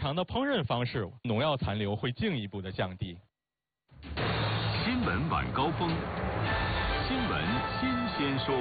常的烹饪方式，农药残留会进一步的降低。 新闻晚高峰，新闻新鲜说。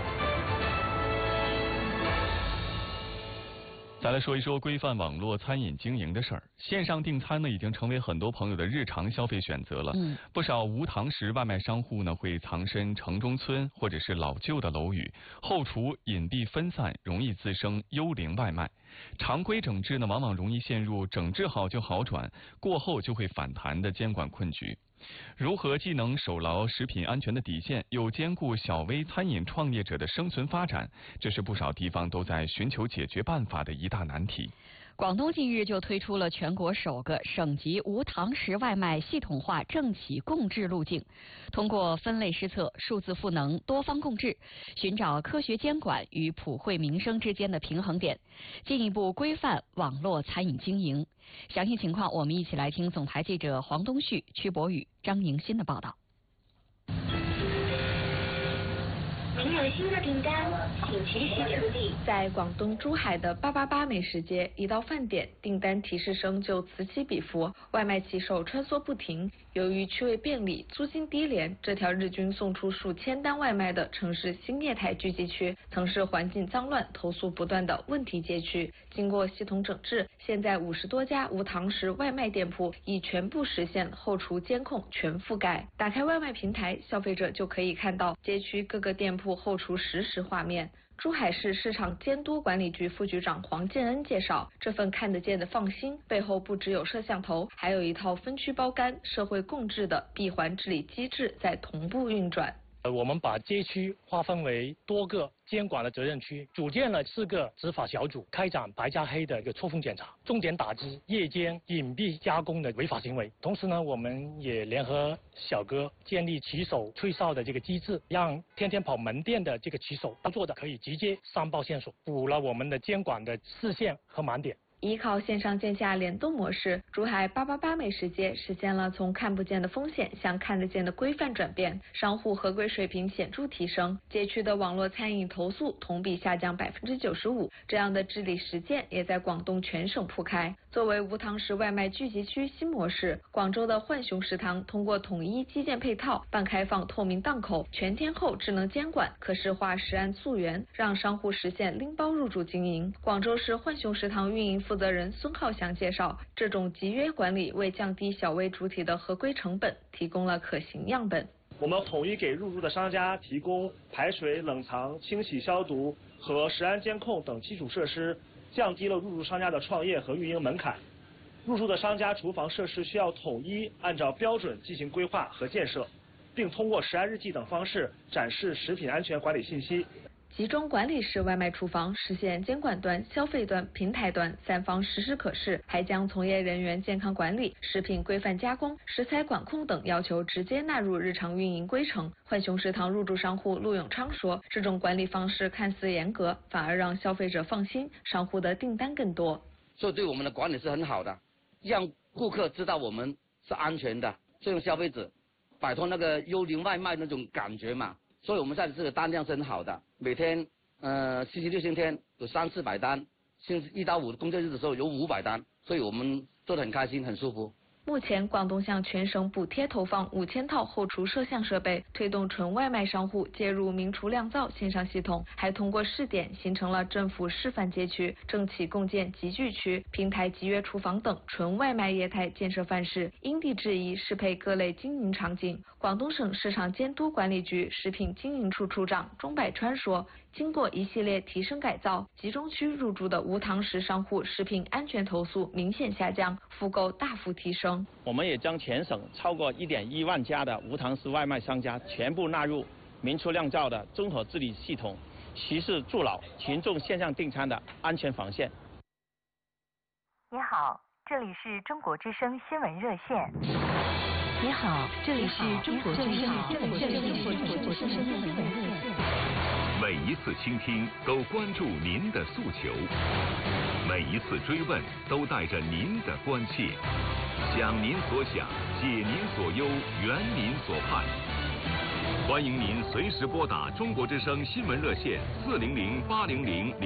再来说一说规范网络餐饮经营的事儿。线上订餐呢，已经成为很多朋友的日常消费选择了。不少无堂食外卖商户呢，会藏身城中村或者是老旧的楼宇，后厨隐蔽分散，容易滋生幽灵外卖。常规整治呢，往往容易陷入整治好就好转，过后就会反弹的监管困局。如何既能守牢食品安全的底线，又兼顾小微餐饮创业者的生存发展，这是不少地方都在寻求解决办法的一大难题。 广东近日就推出了全国首个省级无堂食外卖系统化政企共治路径，通过分类施策、数字赋能、多方共治，寻找科学监管与普惠民生之间的平衡点，进一步规范网络餐饮经营。详细情况，我们一起来听总台记者黄东旭、曲博宇、张宁新的报道。 您有新的订单，请及时处理。 在广东珠海的888美食街，一到饭点，订单提示声就此起彼伏，外卖骑手穿梭不停。由于区位便利、租金低廉，这条日均送出数千单外卖的城市新业态聚集区，曾是环境脏乱、投诉不断的问题街区。经过系统整治，现在50多家无堂食外卖店铺已全部实现后厨监控全覆盖。打开外卖平台，消费者就可以看到街区各个店铺后厨实时画面。珠海市市场监督管理局副局长黄建恩介绍，这份看得见的放心背后不只有摄像头，还有一套分区包干、社会共治的闭环治理机制在同步运转。 我们把街区划分为多个监管的责任区，组建了4个执法小组，开展白加黑的一个错峰检查，重点打击夜间隐蔽加工的违法行为。同时呢，我们也联合小哥建立骑手吹哨的这个机制，让天天跑门店的这个骑手操作的可以直接上报线索，补了我们的监管的视线和盲点。 依靠线上线下联动模式，珠海888美食街实现了从看不见的风险向看得见的规范转变，商户合规水平显著提升，街区的网络餐饮投诉同比下降95%，这样的治理实践也在广东全省铺开。作为无堂食外卖聚集区新模式，广州的浣熊食堂通过统一基建配套、半开放透明档口、全天候智能监管、可视化食安溯源，让商户实现拎包入驻经营。广州市浣熊食堂运营负责人孙浩翔介绍，这种集约管理为降低小微主体的合规成本提供了可行样本。 我们统一给入驻的商家提供排水、冷藏、清洗消毒和食安监控等基础设施，降低了入驻商家的创业和运营门槛。入驻的商家厨房设施需要统一按照标准进行规划和建设，并通过食安日记等方式展示食品安全管理信息。 集中管理式外卖厨房实现监管端、消费端、平台端3方实时可视，还将从业人员健康管理、食品规范加工、食材管控等要求直接纳入日常运营规程。浣熊食堂入驻商户陆永昌说，这种管理方式看似严格，反而让消费者放心，商户的订单更多。 所以对我们的管理是很好的，让顾客知道我们是安全的，所以消费者摆脱那个幽灵外卖那种感觉嘛。所以我们现在这个单量是很好的，每天星期六、星期天有300-400单，星期1到5工作日的时候有500单，所以我们做得很开心，很舒服。 目前，广东向全省补贴投放5000套后厨摄像设备，推动纯外卖商户接入明厨亮灶线上系统，还通过试点形成了政府示范街区、政企共建集聚区、平台集约厨房等纯外卖业态建设范式，因地制宜适配各类经营场景。广东省市场监督管理局食品经营处处长钟百川说，经过一系列提升改造，集中区入驻的无堂食商户食品安全投诉明显下降，复购大幅提升。 我们也将全省超过1.1万家的无堂食外卖商家全部纳入明厨亮灶的综合治理系统，实施筑牢群众线上订餐的安全防线。 你好，这里是中国之声新闻热线。 你好，这里是中国之声新闻热线。 每一次倾听都关注您的诉求，每一次追问都带着您的关切，想您所想，解您所忧，圆您所盼。欢迎您随时拨打中国之声新闻热线400-800